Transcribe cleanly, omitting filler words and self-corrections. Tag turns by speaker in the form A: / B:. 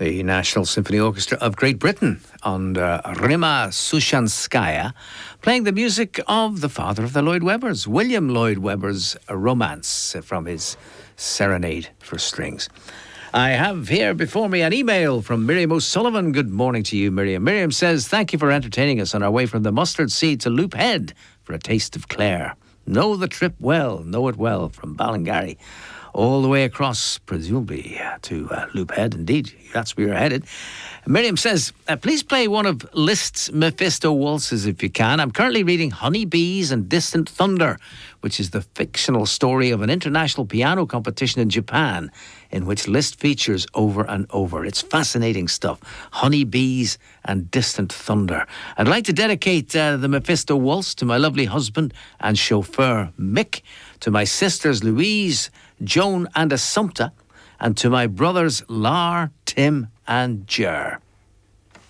A: The National Symphony Orchestra of Great Britain under Rima Sushanskaya, playing the music of the father of the Lloyd Webbers, William Lloyd Webber's Romance from his Serenade for Strings. I have here before me an email from Miriam O'Sullivan. Good morning to you, Miriam. Miriam says, thank you for entertaining us on our way from the Mustard Seed to Loop Head for a taste of Clare. Know the trip well, know it well, from Ballingarry all the way across, presumably, to Loop Head. Indeed, that's where you're headed. Miriam says, please play one of Liszt's Mephisto waltzes if you can. I'm currently reading Honey Bees and Distant Thunder, which is the fictional story of an international piano competition in Japan in which Liszt features over and over. It's fascinating stuff. Honey Bees and Distant Thunder. I'd like to dedicate the Mephisto waltz to my lovely husband and chauffeur Mick, to my sisters Louise, Joan and Assumpta, and to my brothers Lar, Tim and Ger.